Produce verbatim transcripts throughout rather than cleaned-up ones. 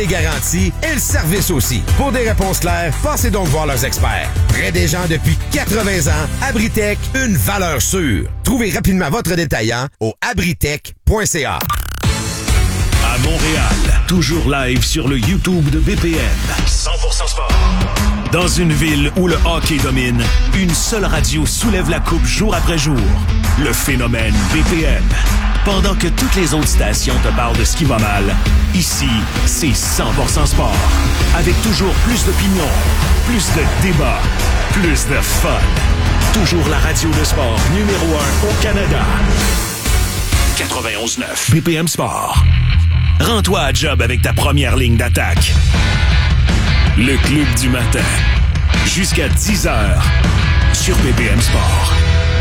Les garanties et le service aussi. Pour des réponses claires, passez donc voir leurs experts. Près des gens depuis quatre-vingts ans, Abritech, une valeur sûre. Trouvez rapidement votre détaillant au abritech point c a. À Montréal, toujours live sur le YouTube de B P M. cent pour cent sport. Dans une ville où le hockey domine, une seule radio soulève la coupe jour après jour. Le phénomène B P M. Pendant que toutes les autres stations te parlent de ce qui va mal, ici, c'est cent pour cent sport. Avec toujours plus d'opinions, plus de débats, plus de fun. Toujours la radio de sport numéro un au Canada. quatre-vingt-onze neuf B P M Sport. Rends-toi à job avec ta première ligne d'attaque. Le club du matin. Jusqu'à dix heures sur B P M Sport.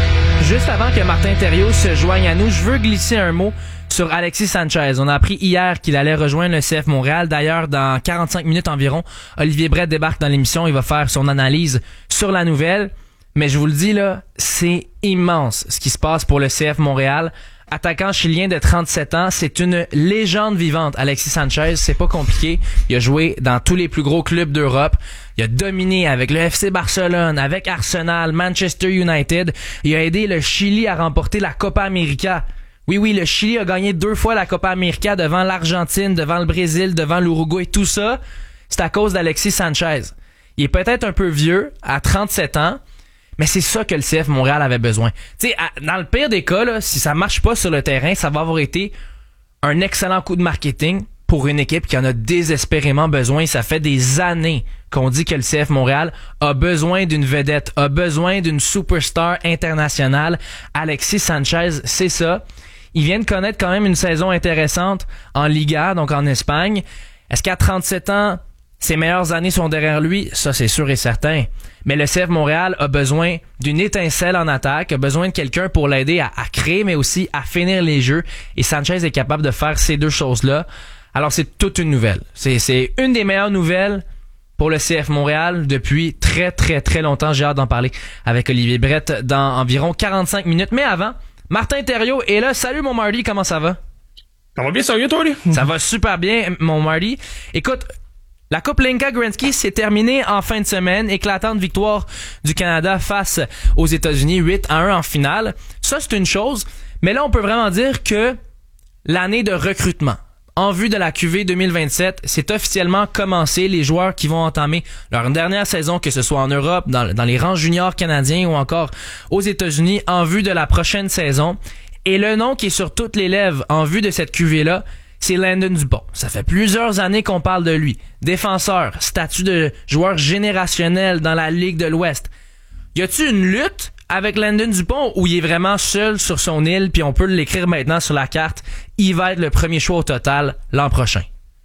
Juste avant que Martin Thériault se joigne à nous, je veux glisser un mot sur Alexis Sanchez. On a appris hier qu'il allait rejoindre le C F Montréal. D'ailleurs, dans quarante-cinq minutes environ, Olivier Brett débarque dans l'émission. Il va faire son analyse sur la nouvelle. Mais je vous le dis, là, c'est immense ce qui se passe pour le C F Montréal. Attaquant chilien de trente-sept ans, c'est une légende vivante. Alexis Sanchez, c'est pas compliqué. Il a joué dans tous les plus gros clubs d'Europe. Il a dominé avec le F C Barcelone, avec Arsenal, Manchester United. Il a aidé le Chili à remporter la Copa América. Oui, oui, le Chili a gagné deux fois la Copa América devant l'Argentine, devant le Brésil, devant l'Uruguay. Tout ça, c'est à cause d'Alexis Sanchez. Il est peut-être un peu vieux, à trente-sept ans, mais c'est ça que le C F Montréal avait besoin. Tu sais, dans le pire des cas, là, si ça marche pas sur le terrain, ça va avoir été un excellent coup de marketing pour une équipe qui en a désespérément besoin. Ça fait des années qu'on dit que le C F Montréal a besoin d'une vedette, a besoin d'une superstar internationale. Alexis Sanchez, c'est ça. Il vient de connaître quand même une saison intéressante en Liga, donc en Espagne. Est-ce qu'à trente-sept ans, ses meilleures années sont derrière lui? Ça, c'est sûr et certain. Mais le C F Montréal a besoin d'une étincelle en attaque, a besoin de quelqu'un pour l'aider à, à créer, mais aussi à finir les jeux. Et Sanchez est capable de faire ces deux choses-là. Alors, c'est toute une nouvelle. C'est, c'est une des meilleures nouvelles pour le C F Montréal depuis très, très, très longtemps. J'ai hâte d'en parler avec Olivier Brett dans environ quarante-cinq minutes. Mais avant, Martin Thériault est là. Salut, mon Marty, comment ça va? Ça va bien, sérieux, toi, lui? Ça va super bien, mon Marty. Écoute, la Coupe Linka Gretzky s'est terminée en fin de semaine. Éclatante victoire du Canada face aux États-Unis, huit à un en finale. Ça, c'est une chose. Mais là, on peut vraiment dire que l'année de recrutement en vue de la Q V deux mille vingt-sept, c'est officiellement commencé. Les joueurs qui vont entamer leur dernière saison, que ce soit en Europe, dans, dans les rangs juniors canadiens ou encore aux États-Unis, en vue de la prochaine saison. Et le nom qui est sur toutes les lèvres en vue de cette Q V-là, c'est Landon Dupont. Ça fait plusieurs années qu'on parle de lui. Défenseur, statut de joueur générationnel dans la Ligue de l'Ouest. Y a-tu une lutte avec Landon Dupont où il est vraiment seul sur son île puis on peut l'écrire maintenant sur la carte? Il va être le premier choix au total l'an prochain.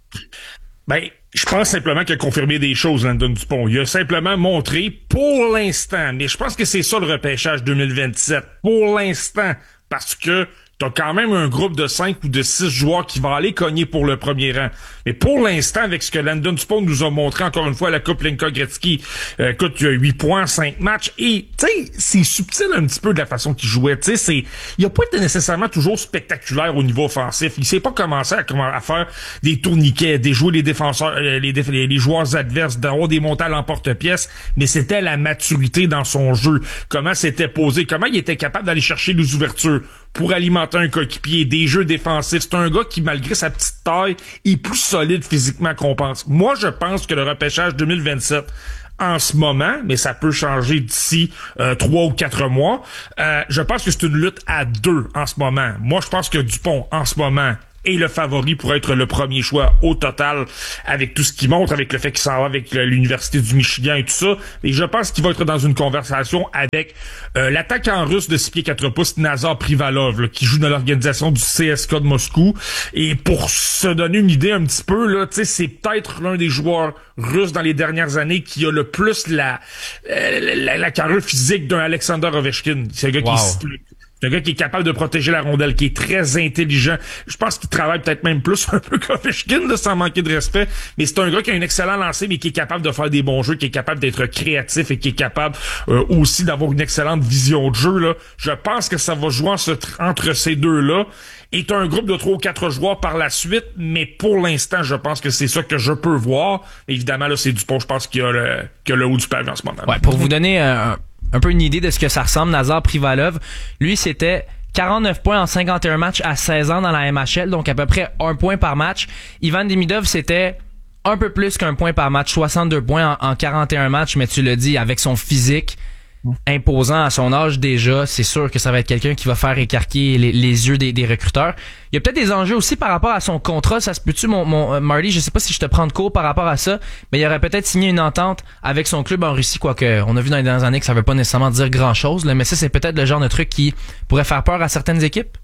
Ben, je pense simplement qu'il a confirmé des choses, Landon Dupont. Il a simplement montré pour l'instant, mais je pense que c'est ça le repêchage deux mille vingt-sept. Pour l'instant, parce que t'as quand même un groupe de cinq ou de six joueurs qui vont aller cogner pour le premier rang. Mais pour l'instant, avec ce que Landon Dupont nous a montré encore une fois à la Coupe Linka Gretzky, euh, écoute, il y a huit points, cinq matchs, et tu sais, c'est subtil un petit peu de la façon qu'il jouait. Tu sais, c'est, il a pas été nécessairement toujours spectaculaire au niveau offensif. Il s'est pas commencé à, à faire des tourniquets, des jouer les défenseurs, euh, les, les, les joueurs adverses, d'avoir des montées à l'emporte-pièce, mais c'était la maturité dans son jeu. Comment c'était posé, comment il était capable d'aller chercher les ouvertures pour alimenter un coéquipier, des jeux défensifs. C'est un gars qui, malgré sa petite taille, est plus solide physiquement qu'on pense. Moi, je pense que le repêchage deux mille vingt-sept, en ce moment, mais ça peut changer d'ici euh, trois ou quatre mois, euh, je pense que c'est une lutte à deux en ce moment. Moi, je pense que Dupont, en ce moment, est le favori pour être le premier choix au total, avec tout ce qu'il montre, avec le fait qu'il s'en va avec l'Université du Michigan et tout ça. Et je pense qu'il va être dans une conversation avec euh, l'attaquant russe de six pieds quatre pouces, Nazar Privalov, là, qui joue dans l'organisation du C S K de Moscou. Et pour se donner une idée un petit peu, là, tu sais, c'est peut-être l'un des joueurs russes dans les dernières années qui a le plus la, euh, la, la carrure physique d'un Alexander Ovechkin. C'est un gars wow. qui C'est un gars qui est capable de protéger la rondelle, qui est très intelligent. Je pense qu'il travaille peut-être même plus un peu qu'Ovechkin, là, sans manquer de respect. Mais c'est un gars qui a un excellent lancer, mais qui est capable de faire des bons jeux, qui est capable d'être créatif et qui est capable euh, aussi d'avoir une excellente vision de jeu, là. Je pense que ça va jouer en ce, entre ces deux-là. Et un groupe de trois ou quatre joueurs par la suite, mais pour l'instant, je pense que c'est ça que je peux voir. Évidemment, là, c'est Dupont, je pense, qu'il a le, qu'il a le haut du pavillon en ce moment. Ouais, pour vous donner un... un peu une idée de ce que ça ressemble, Nazar Privalov, lui, c'était quarante-neuf points en cinquante et un matchs à seize ans dans la M H L, donc à peu près un point par match. Ivan Demidov, c'était un peu plus qu'un point par match, soixante-deux points en, en quarante et un matchs, mais tu l'as dit, avec son physique imposant à son âge déjà, c'est sûr que ça va être quelqu'un qui va faire écarquer les, les yeux des, des recruteurs. Il y a peut-être des enjeux aussi par rapport à son contrat, ça se peut-tu, mon, mon euh, Marty, je sais pas si je te prends de court par rapport à ça, mais il aurait peut-être signé une entente avec son club en Russie, quoique on a vu dans les dernières années que ça veut pas nécessairement dire grand-chose, là, mais ça, c'est peut-être le genre de truc qui pourrait faire peur à certaines équipes.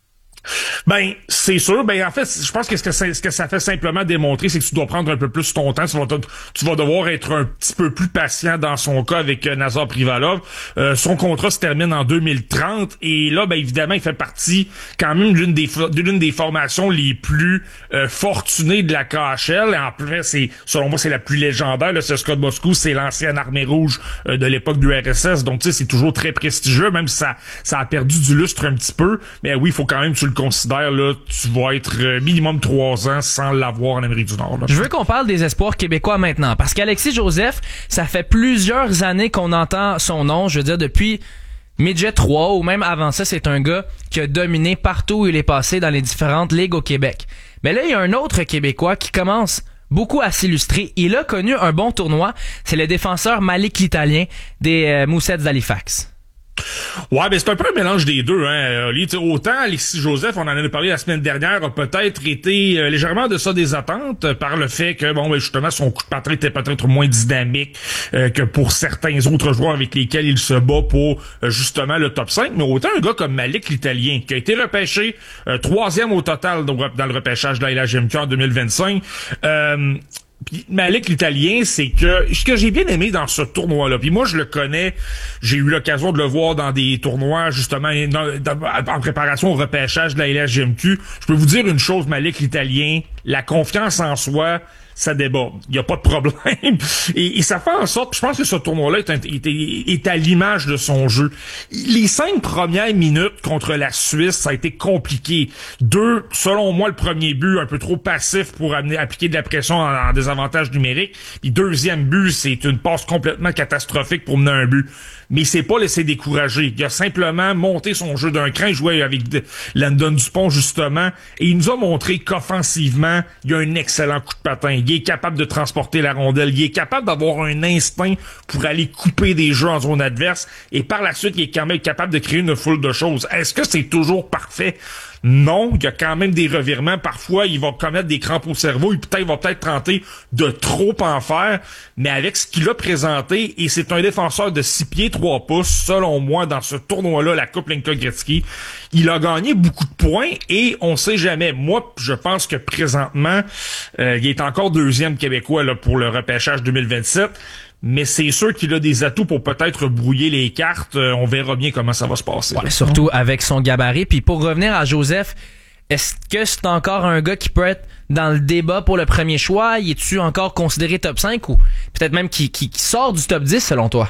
Ben, c'est sûr. Ben, en fait, je pense que ce que ça, ce que ça fait simplement démontrer, c'est que tu dois prendre un peu plus ton temps. Tu vas, tu vas devoir être un petit peu plus patient dans son cas avec euh, Nazar Privalov. Euh, son contrat se termine en deux mille trente et là, ben, évidemment, il fait partie quand même d'une des, d'une des formations les plus euh, fortunées de la K H L. Et en plus, c'est, selon moi, c'est la plus légendaire. Le C S K A de Moscou, c'est l'ancienne armée rouge euh, de l'époque du R S S. Donc, tu sais, c'est toujours très prestigieux, même si ça, ça a perdu du lustre un petit peu. Mais oui, il faut quand même que tu le considères, là, tu vas être euh, minimum trois ans sans l'avoir en Amérique du Nord. Là. Je veux qu'on parle des espoirs québécois maintenant, parce qu'Alexis Joseph, ça fait plusieurs années qu'on entend son nom, je veux dire depuis Midget trois ou même avant ça, c'est un gars qui a dominé partout où il est passé dans les différentes ligues au Québec. Mais là, il y a un autre Québécois qui commence beaucoup à s'illustrer. Il a connu un bon tournoi, c'est le défenseur Malik l'Italien des euh, Moussets d'Halifax. Ouais, ben c'est un peu un mélange des deux, hein. Oli, autant Alexis Joseph, on en a parlé la semaine dernière, a peut-être été euh, légèrement de ça des attentes euh, par le fait que, bon, ben justement, son coup de patin était peut-être moins dynamique euh, que pour certains autres joueurs avec lesquels il se bat pour euh, justement le top cinq. Mais autant un gars comme Malik l'Italien, qui a été repêché euh, troisième au total dans, dans le repêchage de la L H M Q en deux mille vingt-cinq, euh, Puis Malik l'Italien, c'est que ce que j'ai bien aimé dans ce tournoi-là, puis moi je le connais, j'ai eu l'occasion de le voir dans des tournois justement dans, dans, en préparation au repêchage de la L H G M Q. Je peux vous dire une chose, Malik l'Italien, la confiance en soi, ça déborde. Il n'y a pas de problème. Et, et ça fait en sorte, je pense que ce tournoi-là est, est, est à l'image de son jeu. Les cinq premières minutes contre la Suisse, ça a été compliqué. Deux, selon moi, le premier but, un peu trop passif pour amener, appliquer de la pression en, en désavantage numérique. Puis deuxième but, c'est une passe complètement catastrophique pour mener un but. Mais il s'est pas laissé décourager. Il a simplement monté son jeu d'un cran. Il jouait avec de, Landon Dupont, justement. Et il nous a montré qu'offensivement, il a un excellent coup de patin. Il est capable de transporter la rondelle. Il est capable d'avoir un instinct pour aller couper des jeux en zone adverse. Et par la suite, il est quand même capable de créer une foule de choses. Est-ce que c'est toujours parfait? Non, il y a quand même des revirements. Parfois, il va commettre des crampes au cerveau. Il, peut-être, il va peut-être tenter de trop en faire. Mais avec ce qu'il a présenté, et c'est un défenseur de six pieds trois pouces, selon moi, dans ce tournoi-là, la Coupe Linka Gretzky, il a gagné beaucoup de points et on sait jamais. Moi, je pense que présentement, euh, il est encore deuxième Québécois là, pour le repêchage deux mille vingt-sept. Mais c'est sûr qu'il a des atouts pour peut-être brouiller les cartes. Euh, on verra bien comment ça va se passer. Ouais, surtout avec son gabarit. Puis pour revenir à Joseph, est-ce que c'est encore un gars qui peut être dans le débat pour le premier choix? Y es-tu encore considéré top cinq ou peut-être même qui, qui, qui sort du top dix selon toi?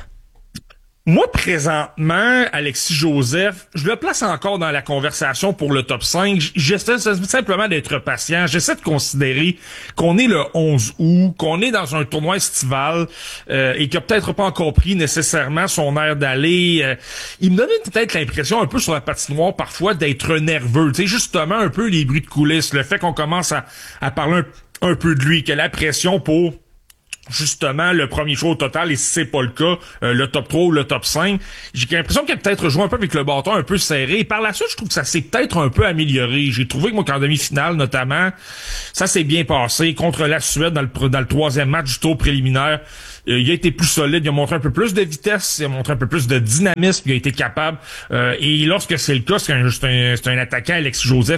Moi, présentement, Alexis Joseph, je le place encore dans la conversation pour le top cinq. J'essaie simplement d'être patient. J'essaie de considérer qu'on est le onze août, qu'on est dans un tournoi estival euh, et qu'il a peut-être pas encore pris nécessairement son air d'aller. Euh, il me donnait peut-être l'impression un peu sur la patinoire parfois d'être nerveux. Tu sais, justement, un peu les bruits de coulisses, le fait qu'on commence à, à parler un, un peu de lui, que la pression pour justement le premier choix au total, et si c'est pas le cas, euh, le top trois ou le top cinq, j'ai l'impression qu'il a peut-être joué un peu avec le bâton un peu serré, et par la suite, je trouve que ça s'est peut-être un peu amélioré. J'ai trouvé que moi, qu'en demi-finale, notamment, ça s'est bien passé contre la Suède dans le, dans le troisième match du tour préliminaire. Euh, il a été plus solide, il a montré un peu plus de vitesse, il a montré un peu plus de dynamisme, il a été capable, euh, et lorsque c'est le cas, c'est un, c'est un, c'est un attaquant, Alexis Joseph, qui est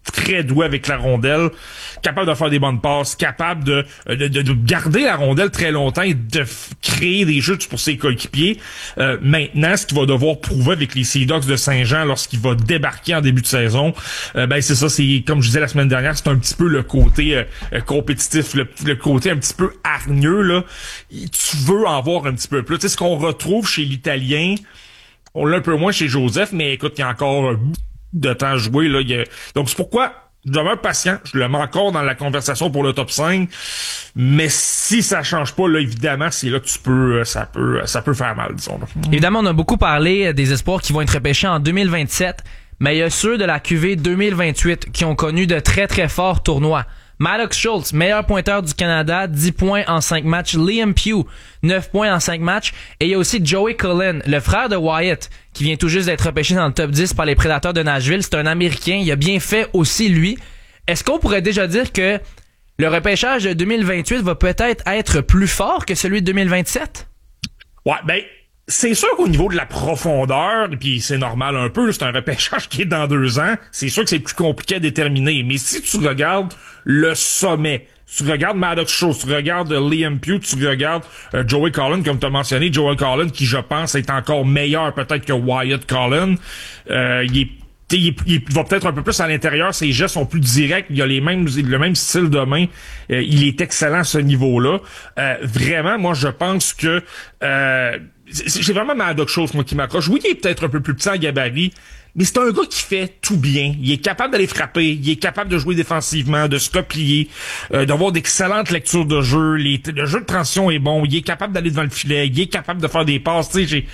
très doué avec la rondelle, capable de faire des bonnes passes, capable de, de, de, de garder la rondelle très longtemps et de f- créer des jeux pour ses coéquipiers. Euh, maintenant, ce qu'il va devoir prouver avec les Sea Dogs de Saint-Jean lorsqu'il va débarquer en début de saison, euh, ben c'est ça, c'est comme je disais la semaine dernière, c'est un petit peu le côté euh, compétitif, le, le côté un petit peu hargneux, là. Tu veux en voir un petit peu plus. Tu sais, ce qu'on retrouve chez l'Italien, on l'a un peu moins chez Joseph, mais écoute, il y a encore euh, de temps à jouer, là. Il y a... Donc, c'est pourquoi je demeure patient. Je le mets encore dans la conversation pour le top cinq. Mais si ça change pas, là, évidemment, c'est là que tu peux, ça peut, ça peut faire mal, disons. Là. Évidemment, on a beaucoup parlé des espoirs qui vont être repêchés en deux mille vingt-sept, mais il y a ceux de la Q V deux mille vingt-huit qui ont connu de très très forts tournois. Maddox Schultz, meilleur pointeur du Canada, dix points en cinq matchs. Liam Pugh, neuf points en cinq matchs. Et il y a aussi Joey Cullen, le frère de Wyatt, qui vient tout juste d'être repêché dans le top dix par les Prédateurs de Nashville. C'est un Américain, il a bien fait aussi lui. Est-ce qu'on pourrait déjà dire que le repêchage de deux mille vingt-huit va peut-être être plus fort que celui de deux mille vingt-sept? Ouais, ben... C'est sûr qu'au niveau de la profondeur, puis c'est normal un peu, là, c'est un repêchage qui est dans deux ans, c'est sûr que c'est plus compliqué à déterminer. Mais si tu regardes le sommet, tu regardes Maddox Schultz, tu regardes Liam Pugh, tu regardes euh, Joey Cullen, comme tu as mentionné, Joey Cullen, qui je pense est encore meilleur peut-être que Wyatt Cullen. Euh, il est Il, il va peut-être un peu plus à l'intérieur, ses gestes sont plus directs, il a les mêmes, le même style de main, euh, il est excellent à ce niveau-là. Euh, vraiment, moi je pense que euh, c'est, c'est vraiment Maddox Schultz, moi, qui m'accroche. Oui, il est peut-être un peu plus petit en gabarit, mais c'est un gars qui fait tout bien. Il est capable d'aller frapper, il est capable de jouer défensivement, de se replier, euh, d'avoir d'excellentes lectures de jeu. Les, le jeu de transition est bon, il est capable d'aller devant le filet, il est capable de faire des passes. Tu sais, j'ai,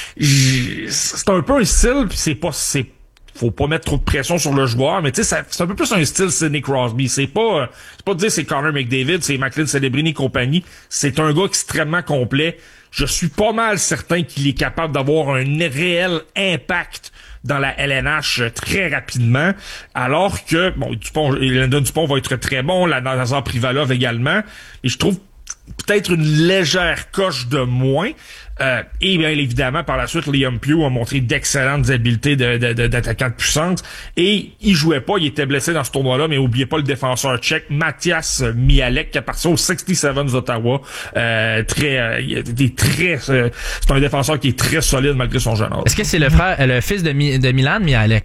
j'ai, c'est un peu un style, puis c'est pas, c'est faut pas mettre trop de pression sur le joueur, mais tu sais, c'est un peu plus un style Sidney Crosby. C'est pas, euh, c'est pas de dire c'est Connor McDavid, c'est McLean Celebrini et compagnie. C'est un gars extrêmement complet. Je suis pas mal certain qu'il est capable d'avoir un réel impact dans la L N H très rapidement, alors que, bon, Dupont, Landon Dupont va être très bon, la Nazar Privalov également, et je trouve peut-être une légère coche de moins. Euh, et bien évidemment, par la suite, Liam Pugh a montré d'excellentes habiletés de, de, de, d'attaquant de puissance. Et il jouait pas, il était blessé dans ce tournoi-là, mais oubliez pas le défenseur tchèque, Mathias Mihalek, qui appartient aux soixante-sept d'Ottawa. Euh, très, euh, il est très, euh, c'est un défenseur qui est très solide malgré son jeune âge. Est-ce que c'est le frère, le fils de, Mi, de Milan Mihalek?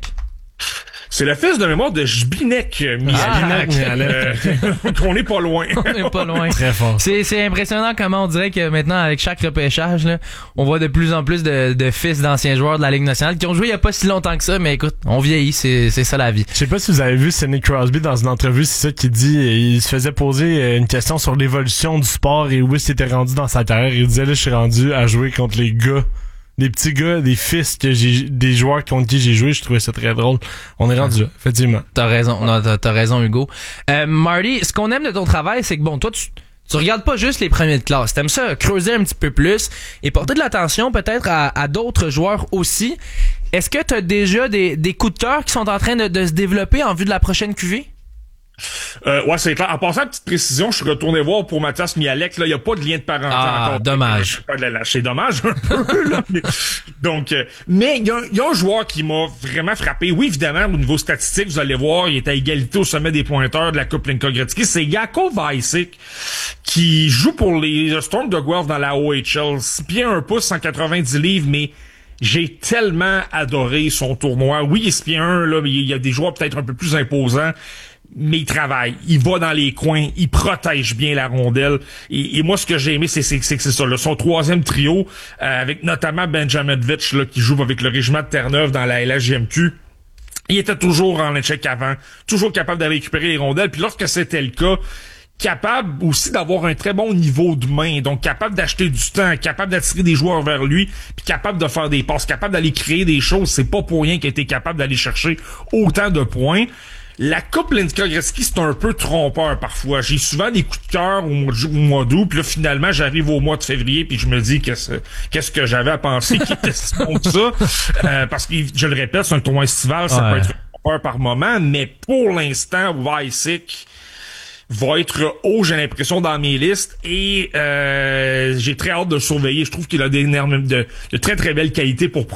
C'est le fils de mémoire de Jbinek Mihalek. Ah, euh, on n'est pas loin. On n'est pas loin. Très fort. C'est, c'est impressionnant comment on dirait que maintenant, avec chaque repêchage, là, on voit de plus en plus de, de fils d'anciens joueurs de la Ligue nationale qui ont joué il y a pas si longtemps que ça, mais écoute, on vieillit, c'est, c'est ça la vie. Je sais pas si vous avez vu Sidney Crosby dans une entrevue, c'est ça qu'il dit, il se faisait poser une question sur l'évolution du sport et où il s'était rendu dans sa carrière. Il disait, là, je suis rendu à jouer contre les gars. Des petits gars, des fils que j'ai, des joueurs contre qui j'ai joué, je trouvais ça très drôle. On est rendu là, effectivement. T'as raison, non, t'as, t'as raison, Hugo. Euh, Marty, ce qu'on aime de ton travail, c'est que bon, toi, tu, tu regardes pas juste les premiers de classe. T'aimes ça creuser un petit peu plus et porter de l'attention peut-être à, à d'autres joueurs aussi. Est-ce que t'as déjà des, des coups de cœur qui sont en train de, de se développer en vue de la prochaine Q V? Euh, ouais, c'est clair. En passant à petite précision, je suis retourné voir pour Mathias Mihalek, là, il n'y a pas de lien de parenté ah, encore. Dommage. C'est dommage un peu, là. Mais, donc, euh, mais il y, y a un joueur qui m'a vraiment frappé. Oui, évidemment, au niveau statistique, vous allez voir, il est à égalité au sommet des pointeurs de la Coupe Linka-Gretzky. C'est Jakub Weissik qui joue pour les Storm de Guelph dans la O H L. six pieds un pouce, cent quatre-vingt-dix livres, mais j'ai tellement adoré son tournoi. Oui, il est six pieds un, là, mais il y a des joueurs peut-être un peu plus imposants. Mais il travaille, il va dans les coins, il protège bien la rondelle. Et, et moi, ce que j'ai aimé, c'est, c'est, c'est que c'est ça, là, son troisième trio, euh, avec notamment Benjamin Vitch, là, qui joue avec le régiment de Terre-Neuve dans la L H J M Q. Il était toujours en échec avant, toujours capable de récupérer les rondelles. Puis lorsque c'était le cas, capable aussi d'avoir un très bon niveau de main, donc capable d'acheter du temps, capable d'attirer des joueurs vers lui, puis capable de faire des passes, capable d'aller créer des choses. C'est pas pour rien qu'il a été capable d'aller chercher autant de points. La Coupe Linka-Gretzky, c'est un peu trompeur parfois. J'ai souvent des coups de cœur au mois, de, au mois d'août, puis là, finalement, j'arrive au mois de février, puis je me dis qu'est-ce, qu'est-ce que j'avais à penser qui était si bon que ça. Euh, parce que, je le répète, c'est un tournoi estival, ça ouais. peut être trompeur par moment, mais pour l'instant, Weissik va être haut, j'ai l'impression, dans mes listes, et euh, j'ai très hâte de le surveiller. Je trouve qu'il a des de, de très très belles qualités pour